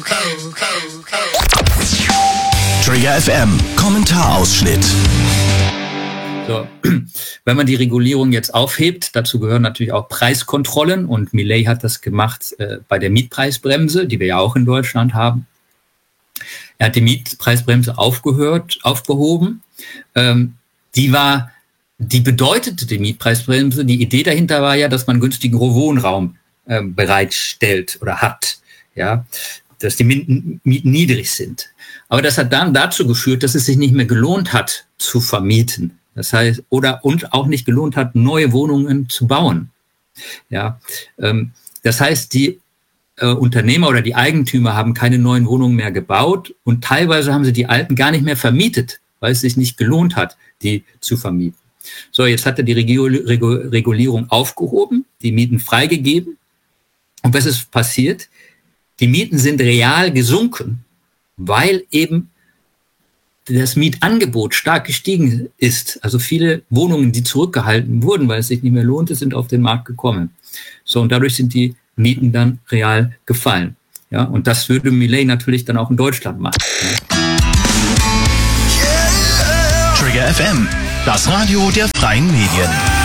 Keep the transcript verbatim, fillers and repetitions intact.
Trigger F M, Kommentarausschnitt. So, wenn man die Regulierung jetzt aufhebt, dazu gehören natürlich auch Preiskontrollen und Milei hat das gemacht äh, bei der Mietpreisbremse, die wir ja auch in Deutschland haben. Er hat die Mietpreisbremse aufgehört, aufgehoben. Ähm, die war, die bedeutete die Mietpreisbremse. Die Idee dahinter war ja, dass man günstigen Wohnraum äh, bereitstellt oder hat, ja, dass die Mieten niedrig sind. Aber das hat dann dazu geführt, dass es sich nicht mehr gelohnt hat zu vermieten. Das heißt, oder und auch nicht gelohnt hat, neue Wohnungen zu bauen. Ja, ähm, das heißt, die äh, Unternehmer oder die Eigentümer haben keine neuen Wohnungen mehr gebaut und teilweise haben sie die alten gar nicht mehr vermietet, weil es sich nicht gelohnt hat, die zu vermieten. So, jetzt hat er die Regul- Regul- Regulierung aufgehoben, die Mieten freigegeben. Und was ist passiert? Die Mieten sind real gesunken, weil eben das Mietangebot stark gestiegen ist. Also viele Wohnungen, die zurückgehalten wurden, weil es sich nicht mehr lohnte, sind auf den Markt gekommen. So, und dadurch sind die Mieten dann real gefallen. Ja, und das würde Milei natürlich dann auch in Deutschland machen. Trigger F M, das Radio der freien Medien.